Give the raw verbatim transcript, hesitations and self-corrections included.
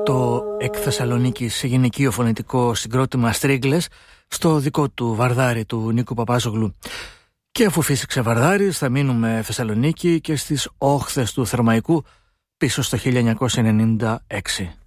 Το εκ Θεσσαλονίκης γυναικείο φωνητικό συγκρότημα Στρίγκλες στο δικό του Βαρδάρι του Νίκου Παπάζογλου. Και αφού φύσηξε Βαρδάρης θα μείνουμε Θεσσαλονίκη και στις όχθες του Θερμαϊκού πίσω στο χίλια εννιακόσια ενενήντα έξι.